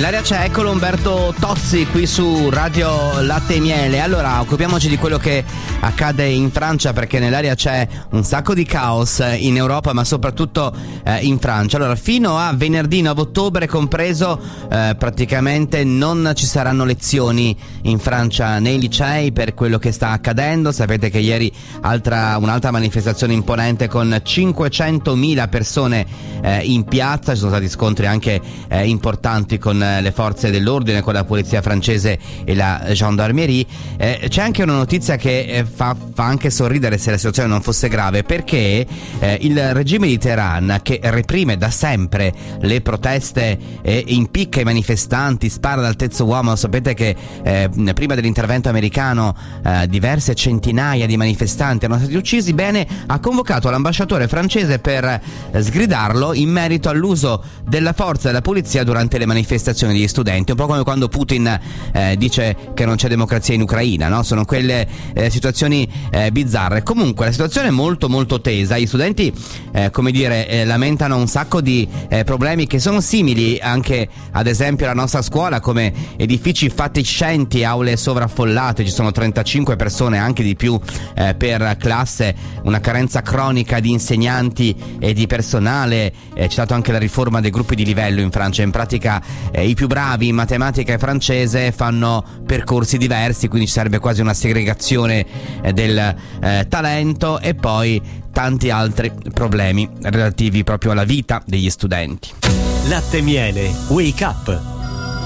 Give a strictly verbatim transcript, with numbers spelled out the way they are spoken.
Nell'area c'è, eccolo Umberto Tozzi qui su Radio Latte e Miele. Allora, occupiamoci di quello che accade in Francia, perché nell'area c'è un sacco di caos in Europa, ma soprattutto eh, in Francia. Allora, fino a venerdì nove ottobre compreso, eh, praticamente non ci saranno lezioni in Francia nei licei per quello che sta accadendo. Sapete che ieri altra, un'altra manifestazione imponente con cinquecentomila persone eh, in piazza, ci sono stati scontri anche eh, importanti con le forze dell'ordine, con la polizia francese e la gendarmerie. Eh, c'è anche una notizia che eh, fa, fa anche sorridere se la situazione non fosse grave, perché eh, il regime di Teheran, che reprime da sempre le proteste e impicca i manifestanti, spara dal terzo uomo. Sapete che eh, prima dell'intervento americano eh, diverse centinaia di manifestanti erano stati uccisi. Bene, ha convocato l'ambasciatore francese per eh, sgridarlo in merito all'uso della forza della polizia durante le manifestazioni degli studenti, un po' come quando Putin eh, dice che non c'è democrazia in Ucraina, no? Sono quelle eh, situazioni eh, bizzarre. Comunque la situazione è molto molto tesa. Gli studenti eh, come dire eh, lamentano un sacco di eh, problemi che sono simili anche ad esempio alla nostra scuola, come edifici fatiscenti, aule sovraffollate, ci sono trentacinque persone, anche di più eh, per classe, una carenza cronica di insegnanti e di personale. Eh, c'è stata anche la riforma dei gruppi di livello in Francia. In pratica eh, i più bravi in matematica e francese fanno percorsi diversi, quindi ci sarebbe quasi una segregazione eh, del eh, talento, e poi tanti altri problemi relativi proprio alla vita degli studenti. Latte e Miele, Wake Up.